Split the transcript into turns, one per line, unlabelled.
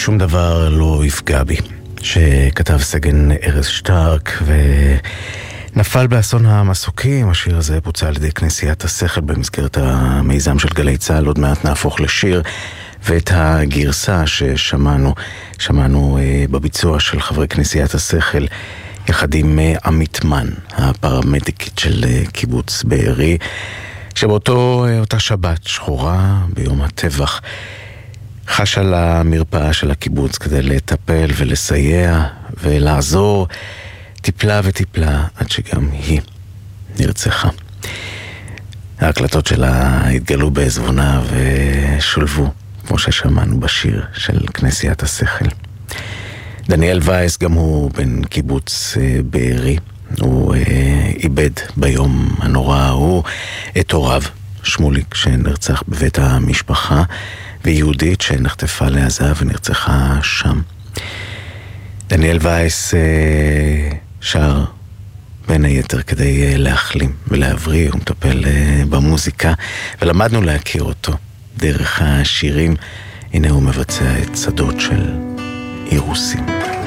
שום דבר לא יפגע בי, שכתב סגן ארז שטרק ונפל באסון המסוקים. השיר הזה בוצע על ידי כנסיית השכל במסגרת המיזם של גלי צהל. עוד מעט נהפוך לשיר, ואת הגרסה שמענו בביצוע של חברי כנסיית השכל יחד עם עמית מן, הפרמדיקית של קיבוץ בארי, שבאותה שבת שחורה ביום הטבח חשה למרפאה של הקיבוץ כדי לטפל ולסייע ולעזור. טיפלה וטיפלה עד שגם היא נרצחה. ההקלטות שלה התגלו בעזבונה ושולבו, כמו ששמענו בשיר של כנסיית השכל. דניאל וייס, גם הוא בן קיבוץ בארי, הוא איבד ביום הנורא ההוא את הוריו, שמוליק שנרצח בבית המשפחה, ויהודית שנחטפה לעזה ונרצחה שם. דניאל וייס שר בין היתר כדי להחלים ולהבריא. הוא מטפל במוזיקה, ולמדנו להכיר אותו דרך השירים. הנה הוא מבצע את שדות של אירוסים.